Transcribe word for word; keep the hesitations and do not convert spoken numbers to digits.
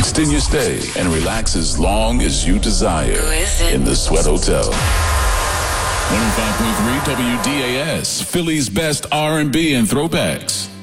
Extend your stay and relax as long as you desire in the Sweat Hotel. one oh five point three W D A S, Philly's best R and B and throwbacks.